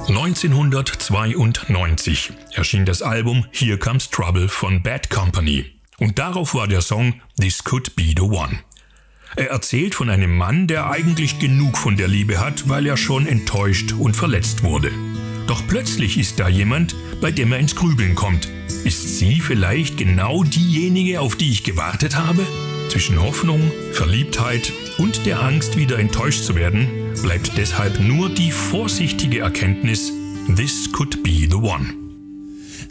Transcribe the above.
1992 erschien das Album Here Comes Trouble von Bad Company und darauf war der Song This Could Be the One. Er erzählt von einem Mann, der eigentlich genug von der Liebe hat, weil er schon enttäuscht und verletzt wurde. Doch plötzlich ist da jemand, bei dem er ins Grübeln kommt. Ist sie vielleicht genau diejenige, auf die ich gewartet habe? Zwischen Hoffnung, Verliebtheit und der Angst, wieder enttäuscht zu werden, bleibt deshalb nur die vorsichtige Erkenntnis, This could be the one.